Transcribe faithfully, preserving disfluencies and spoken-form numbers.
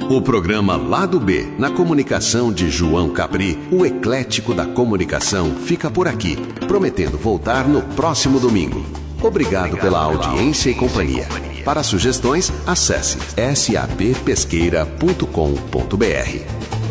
O programa Lado B, na comunicação de João Capri, o eclético da comunicação, fica por aqui, prometendo voltar no próximo domingo. Obrigado pela audiência e companhia. Para sugestões, acesse s a p pesqueira ponto com ponto b r.